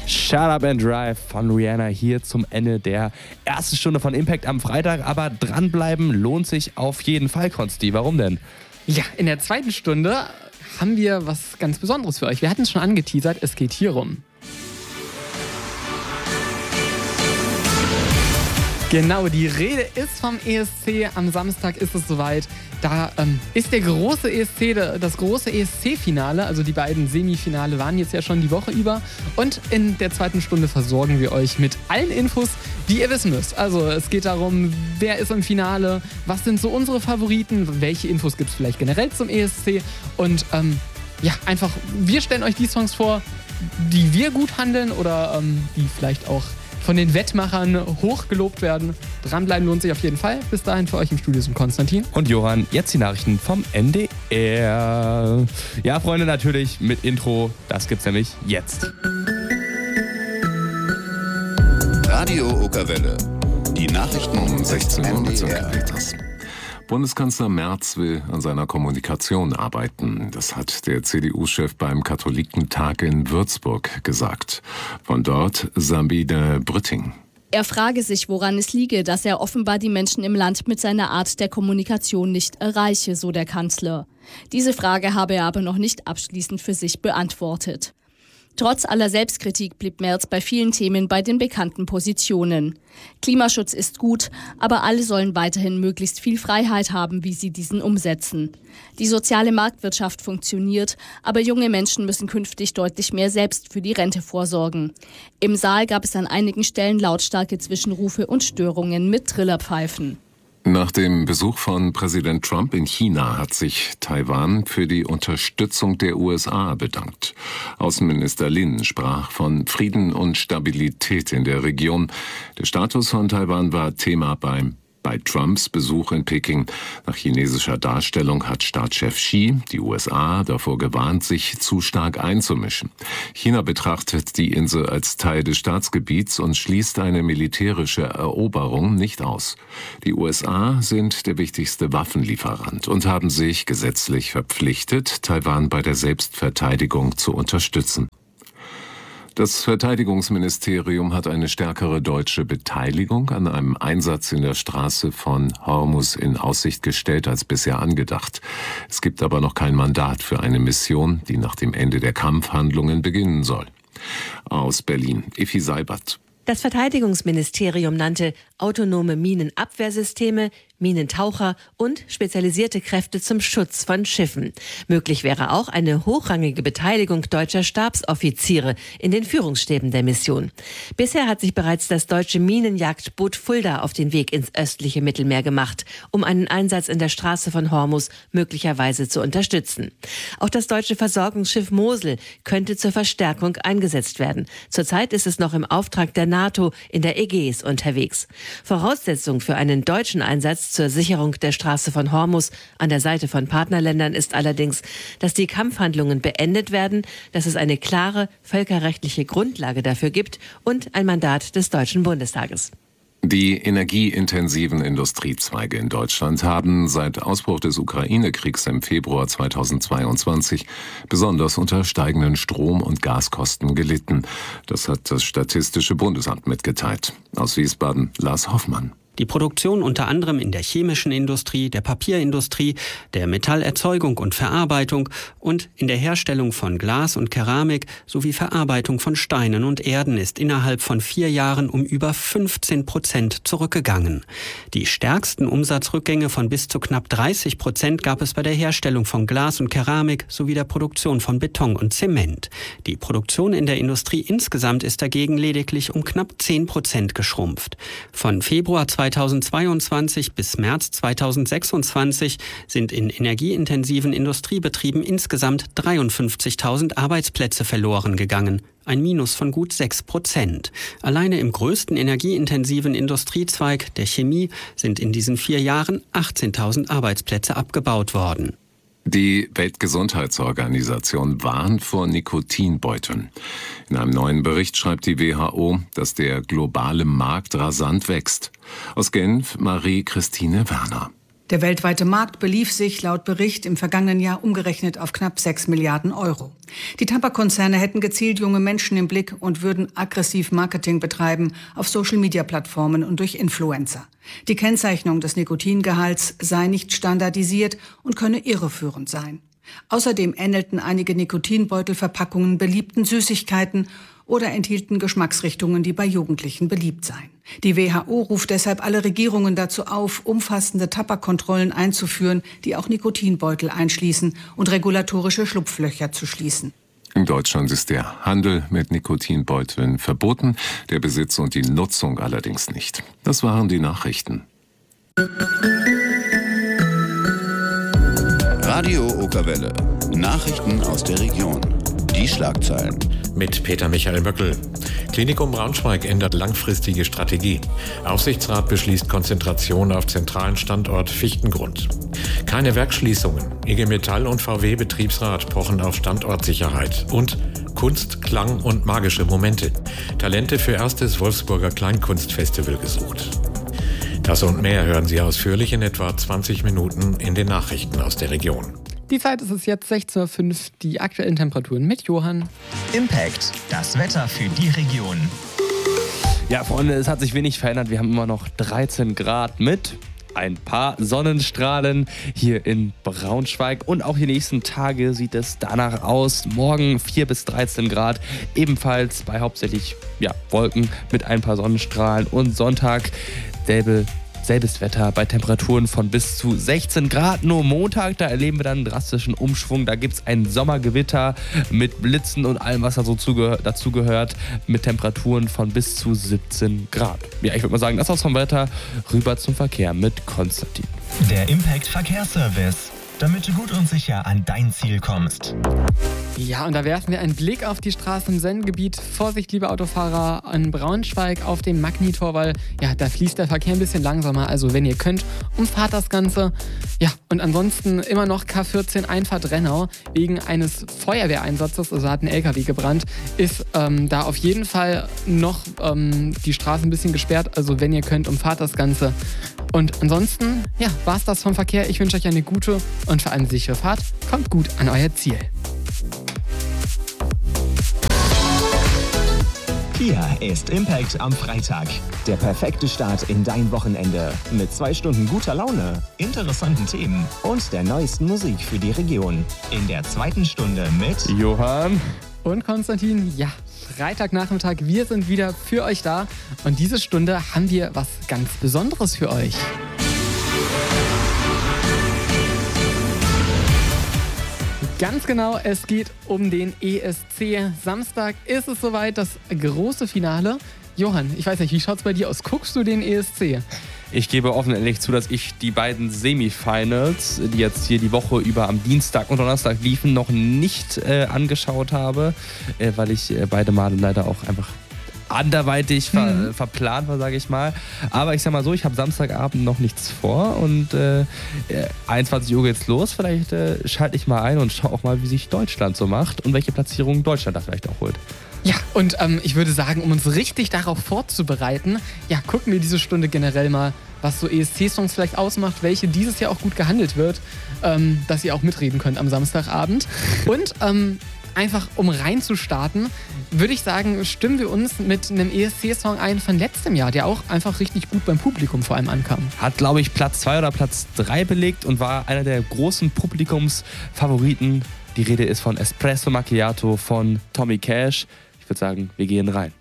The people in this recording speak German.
Shut Up and Drive von Rihanna hier zum Ende der ersten Stunde von Impact am Freitag. Aber dranbleiben lohnt sich auf jeden Fall, Konsti. Warum denn? Ja, in der zweiten Stunde haben wir was ganz Besonderes für euch. Wir hatten es schon angeteasert, es geht hier rum. Genau, die Rede ist vom ESC. Am Samstag ist es soweit. Da ist der große ESC, das große ESC-Finale. Also die beiden Semifinale waren jetzt ja schon die Woche über. Und in der zweiten Stunde versorgen wir euch mit allen Infos, die ihr wissen müsst. Also es geht darum, wer ist im Finale, was sind so unsere Favoriten, welche Infos gibt es vielleicht generell zum ESC. Und einfach, wir stellen euch die Songs vor, die wir gut handeln oder die vielleicht auch von den Wettmachern hochgelobt werden. Dranbleiben lohnt sich auf jeden Fall. Bis dahin für euch im Studio sind Konstantin und Johann. Jetzt die Nachrichten vom NDR. Ja, Freunde, natürlich mit Intro. Das gibt's nämlich jetzt. Radio Okerwelle. Die Nachrichten um 16 Uhr mit Sönke Peters. Bundeskanzler Merz will an seiner Kommunikation arbeiten. Das hat der CDU-Chef beim Katholikentag in Würzburg gesagt. Von dort Sabine Brütting. Er frage sich, woran es liege, dass er offenbar die Menschen im Land mit seiner Art der Kommunikation nicht erreiche, so der Kanzler. Diese Frage habe er aber noch nicht abschließend für sich beantwortet. Trotz aller Selbstkritik blieb Merz bei vielen Themen bei den bekannten Positionen. Klimaschutz ist gut, aber alle sollen weiterhin möglichst viel Freiheit haben, wie sie diesen umsetzen. Die soziale Marktwirtschaft funktioniert, aber junge Menschen müssen künftig deutlich mehr selbst für die Rente vorsorgen. Im Saal gab es an einigen Stellen lautstarke Zwischenrufe und Störungen mit Trillerpfeifen. Nach dem Besuch von Präsident Trump in China hat sich Taiwan für die Unterstützung der USA bedankt. Außenminister Lin sprach von Frieden und Stabilität in der Region. Der Status von Taiwan war Thema bei Trumps Besuch in Peking. Nach chinesischer Darstellung hat Staatschef Xi die USA davor gewarnt, sich zu stark einzumischen. China betrachtet die Insel als Teil des Staatsgebiets und schließt eine militärische Eroberung nicht aus. Die USA sind der wichtigste Waffenlieferant und haben sich gesetzlich verpflichtet, Taiwan bei der Selbstverteidigung zu unterstützen. Das Verteidigungsministerium hat eine stärkere deutsche Beteiligung an einem Einsatz in der Straße von Hormuz in Aussicht gestellt als bisher angedacht. Es gibt aber noch kein Mandat für eine Mission, die nach dem Ende der Kampfhandlungen beginnen soll. Aus Berlin, Effi Seibert. Das Verteidigungsministerium nannte autonome Minenabwehrsysteme, Minentaucher und spezialisierte Kräfte zum Schutz von Schiffen. Möglich wäre auch eine hochrangige Beteiligung deutscher Stabsoffiziere in den Führungsstäben der Mission. Bisher hat sich bereits das deutsche Minenjagdboot Fulda auf den Weg ins östliche Mittelmeer gemacht, um einen Einsatz in der Straße von Hormuz möglicherweise zu unterstützen. Auch das deutsche Versorgungsschiff Mosel könnte zur Verstärkung eingesetzt werden. Zurzeit ist es noch im Auftrag der NATO in der Ägäis unterwegs. Voraussetzung für einen deutschen Einsatz zur Sicherung der Straße von Hormuz an der Seite von Partnerländern ist allerdings, dass die Kampfhandlungen beendet werden, dass es eine klare völkerrechtliche Grundlage dafür gibt und ein Mandat des Deutschen Bundestages. Die energieintensiven Industriezweige in Deutschland haben seit Ausbruch des Ukraine-Kriegs im Februar 2022 besonders unter steigenden Strom- und Gaskosten gelitten. Das hat das Statistische Bundesamt mitgeteilt. Aus Wiesbaden, Lars Hoffmann. Die Produktion unter anderem in der chemischen Industrie, der Papierindustrie, der Metallerzeugung und Verarbeitung und in der Herstellung von Glas und Keramik sowie Verarbeitung von Steinen und Erden ist innerhalb von 4 Jahren um über 15% zurückgegangen. Die stärksten Umsatzrückgänge von bis zu knapp 30% gab es bei der Herstellung von Glas und Keramik sowie der Produktion von Beton und Zement. Die Produktion in der Industrie insgesamt ist dagegen lediglich um knapp 10% geschrumpft. Von Februar 2022 bis März 2026 sind in energieintensiven Industriebetrieben insgesamt 53.000 Arbeitsplätze verloren gegangen. Ein Minus von gut 6%. Alleine im größten energieintensiven Industriezweig, der Chemie, sind in diesen 4 Jahren 18.000 Arbeitsplätze abgebaut worden. Die Weltgesundheitsorganisation warnt vor Nikotinbeuteln. In einem neuen Bericht schreibt die WHO, dass der globale Markt rasant wächst. Aus Genf, Marie-Christine Werner. Der weltweite Markt belief sich laut Bericht im vergangenen Jahr umgerechnet auf knapp 6 Milliarden Euro. Die Tabakkonzerne hätten gezielt junge Menschen im Blick und würden aggressiv Marketing betreiben auf Social-Media-Plattformen und durch Influencer. Die Kennzeichnung des Nikotingehalts sei nicht standardisiert und könne irreführend sein. Außerdem ähnelten einige Nikotinbeutelverpackungen beliebten Süßigkeiten oder enthielten Geschmacksrichtungen, die bei Jugendlichen beliebt seien. Die WHO ruft deshalb alle Regierungen dazu auf, umfassende Tabakkontrollen einzuführen, die auch Nikotinbeutel einschließen und regulatorische Schlupflöcher zu schließen. In Deutschland ist der Handel mit Nikotinbeuteln verboten, der Besitz und die Nutzung allerdings nicht. Das waren die Nachrichten. Radio Okerwelle. Nachrichten aus der Region. Die Schlagzeilen. Mit Peter Michael Möckel. Klinikum Braunschweig ändert langfristige Strategie. Aufsichtsrat beschließt Konzentration auf zentralen Standort Fichtengrund. Keine Werksschließungen. IG Metall und VW-Betriebsrat pochen auf Standortsicherheit. Und Kunst, Klang und magische Momente. Talente für erstes Wolfsburger Kleinkunstfestival gesucht. Das und mehr hören Sie ausführlich in etwa 20 Minuten in den Nachrichten aus der Region. Die Zeit ist es jetzt 16:05 Uhr, die aktuellen Temperaturen mit Johann. Impact, das Wetter für die Region. Ja, Freunde, es hat sich wenig verändert. Wir haben immer noch 13 Grad mit ein paar Sonnenstrahlen hier in Braunschweig. Und auch die nächsten Tage sieht es danach aus. Morgen 4 bis 13 Grad, ebenfalls bei hauptsächlich Wolken mit ein paar Sonnenstrahlen. Und Sonntag selbes Wetter bei Temperaturen von bis zu 16 Grad. Nur Montag, da erleben wir dann einen drastischen Umschwung. Da gibt es ein Sommergewitter mit Blitzen und allem, was da so dazu gehört, mit Temperaturen von bis zu 17 Grad. Ja, ich würde mal sagen, das war's vom Wetter. Rüber zum Verkehr mit Konstantin. Der Impact Verkehrsservice, damit du gut und sicher an dein Ziel kommst. Ja, und da werfen wir einen Blick auf die Straße im Sendegebiet. Vorsicht, liebe Autofahrer, an Braunschweig auf dem Magnitor, weil da fließt der Verkehr ein bisschen langsamer. Also wenn ihr könnt, umfahrt das Ganze. Ja, und ansonsten immer noch K14 Einfahrt Rennau. Wegen eines Feuerwehreinsatzes, also hat ein LKW gebrannt, ist da auf jeden Fall noch die Straße ein bisschen gesperrt. Also wenn ihr könnt, umfahrt das Ganze. Und ansonsten, war's das vom Verkehr. Ich wünsche euch eine gute und vor allem sichere Fahrt. Kommt gut an euer Ziel. Hier ist Impact am Freitag. Der perfekte Start in dein Wochenende. Mit 2 Stunden guter Laune, interessanten Themen und der neuesten Musik für die Region. In der 2. Stunde mit Johann und Konstantin. Ja, Freitagnachmittag. Wir sind wieder für euch da. Und diese Stunde haben wir was ganz Besonderes für euch. Ganz genau, es geht um den ESC. Samstag ist es soweit, das große Finale. Johann, ich weiß nicht, wie schaut's bei dir aus? Guckst du den ESC? Ich gebe offen und ehrlich zu, dass ich die beiden Semifinals, die jetzt hier die Woche über am Dienstag und Donnerstag liefen, noch nicht angeschaut habe, weil ich beide Male leider auch einfach anderweitig verplant war, sage ich mal. Aber ich sag mal so, ich habe Samstagabend noch nichts vor und 21 Uhr geht's los. Vielleicht schalte ich mal ein und schaue auch mal, wie sich Deutschland so macht und welche Platzierungen Deutschland da vielleicht auch holt. Ja, und ich würde sagen, um uns richtig darauf vorzubereiten, gucken wir diese Stunde generell mal, was so ESC-Songs vielleicht ausmacht, welche dieses Jahr auch gut gehandelt wird, dass ihr auch mitreden könnt am Samstagabend. Und einfach um reinzustarten, würde ich sagen, stimmen wir uns mit einem ESC-Song ein von letztem Jahr, der auch einfach richtig gut beim Publikum vor allem ankam. Hat, glaube ich, Platz 2 oder Platz 3 belegt und war einer der großen Publikumsfavoriten. Die Rede ist von Espresso Macchiato von Tommy Cash. Ich würde sagen, wir gehen rein.